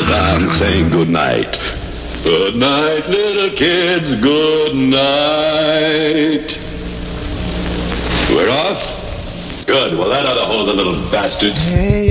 settle down saying good night. Good night, little kids, good night. We're off? Good. Well, that ought to hold the little bastards. Hey,